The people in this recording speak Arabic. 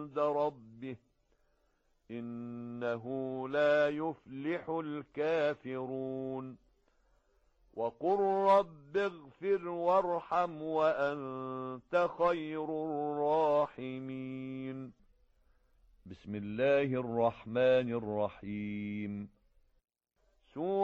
عند ربه إنه لا يفلح الكافرون وقل رب اغفر وارحم وأنت خير الراحمين بسم الله الرحمن الرحيم